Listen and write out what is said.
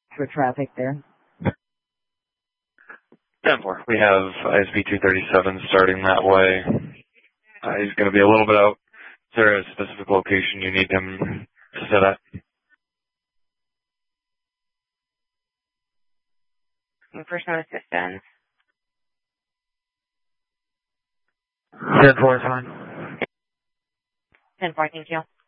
for traffic there. 10-4. We have ISP 237 starting that way. He's going to be a little bit out. Is there a specific location you need him to sit at? Personal assistance. 10-4 is fine. 10-4, thank you.